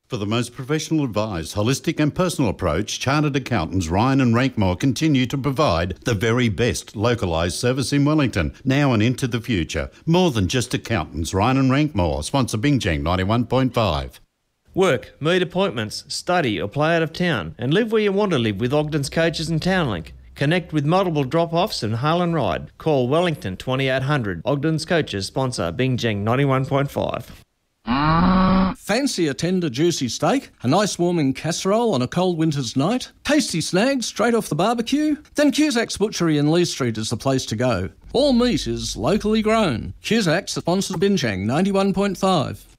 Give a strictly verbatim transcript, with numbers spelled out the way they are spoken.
For the most professional advised, holistic and personal approach, Chartered Accountants Ryan and Rankmore continue to provide the very best localised service in Wellington, now and into the future. More than just accountants, Ryan and Rankmore, sponsor Bingjang ninety-one point five. Work, meet appointments, study or play out of town, and live where you want to live with Ogden's Coaches and Townlink. Connect with multiple drop-offs and hail and ride. Call Wellington twenty-eight hundred. Ogden's Coaches sponsor Bingjang ninety-one point five. Fancy a tender, juicy steak? A nice warming casserole on a cold winter's night? Tasty snags straight off the barbecue? Then Cusac's Butchery in Lee Street is the place to go. All meat is locally grown. Cusac's sponsor Bingjang ninety-one point five.